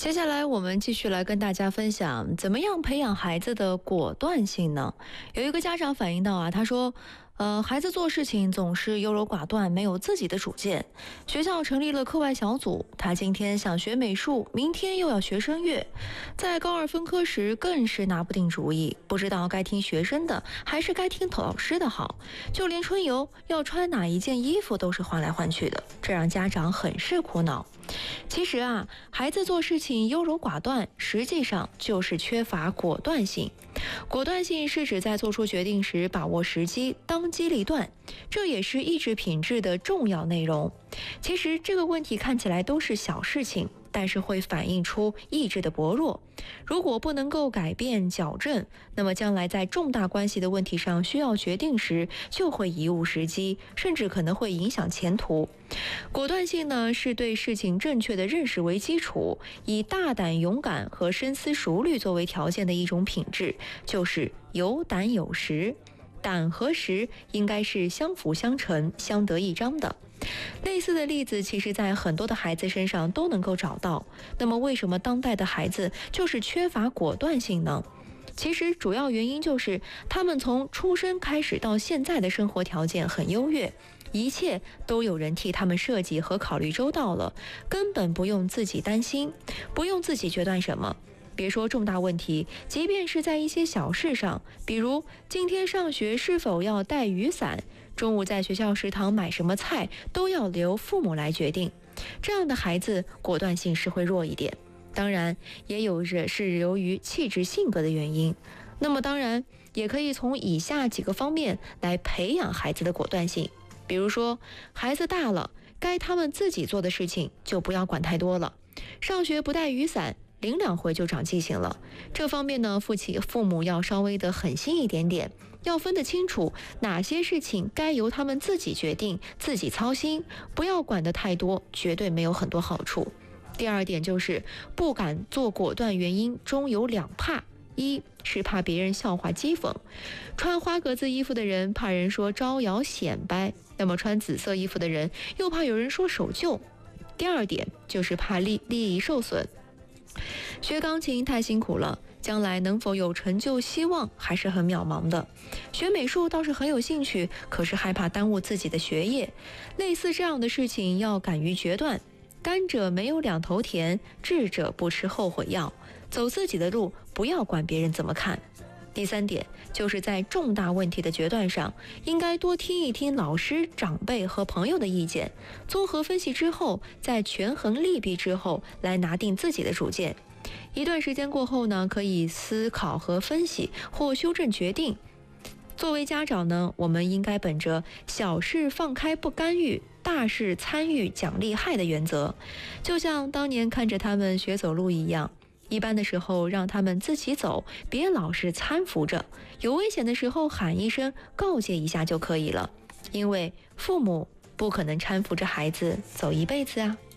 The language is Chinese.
接下来我们继续来跟大家分享，怎么样培养孩子的果断性呢？有一个家长反映到他说，孩子做事情总是优柔寡断，没有自己的主见。学校成立了课外小组，他今天想学美术，明天又要学声乐，在高二分科时更是拿不定主意，不知道该听学生的还是该听老师的好。就连春游要穿哪一件衣服都是换来换去的，这让家长很是苦恼。其实孩子做事情优柔寡断，实际上就是缺乏果断性。果断性是指在做出决定时把握时机，当机立断，这也是意志品质的重要内容。其实这个问题看起来都是小事情，但是会反映出意志的薄弱。如果不能够改变矫正，那么将来在重大关系的问题上需要决定时，就会贻误时机，甚至可能会影响前途。果断性呢，是对事情正确的认识为基础，以大胆勇敢和深思熟虑作为条件的一种品质，就是有胆有识。胆和识应该是相辅相成、相得益彰的。类似的例子其实在很多的孩子身上都能够找到。那么为什么当代的孩子就是缺乏果断性呢？其实主要原因就是他们从出生开始到现在的生活条件很优越，一切都有人替他们设计和考虑周到了，根本不用自己担心，不用自己决断什么。别说重大问题，即便是在一些小事上，比如今天上学是否要带雨伞，中午在学校食堂买什么菜，都要由父母来决定。这样的孩子果断性是会弱一点，当然也有是由于气质性格的原因。那么当然也可以从以下几个方面来培养孩子的果断性。比如说，孩子大了，该他们自己做的事情就不要管太多了。上学不带雨伞，领2回就长记性了。这方面呢，父母要稍微的狠心一点点，要分得清楚哪些事情该由他们自己决定、自己操心，不要管得太多，绝对没有很多好处。第二点就是不敢做果断，原因中有2怕。一是怕别人笑话讥讽，穿花格子衣服的人怕人说招摇显摆，那么穿紫色衣服的人又怕有人说守旧。第二点就是怕利益受损。学钢琴太辛苦了，将来能否有成就希望还是很渺茫的。学美术倒是很有兴趣，可是害怕耽误自己的学业。类似这样的事情要敢于决断。甘蔗没有2头甜，智者不吃后悔药。走自己的路，不要管别人怎么看。第3点就是在重大问题的决断上，应该多听一听老师、长辈和朋友的意见，综合分析之后，在权衡利弊之后来拿定自己的主见。一段时间过后呢，可以思考和分析或修正决定。作为家长呢，我们应该本着小事放开不干预，大事参与奖励害的原则，就像当年看着他们学走路一样，一般的时候让他们自己走，别老是搀扶着，有危险的时候喊一声告诫一下就可以了。因为父母不可能搀扶着孩子走一辈子啊。